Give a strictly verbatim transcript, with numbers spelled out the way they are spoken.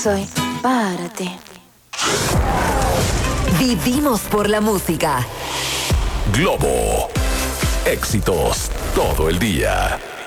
soy para ti. Vivimos por la música. Globo. Éxitos todo el día.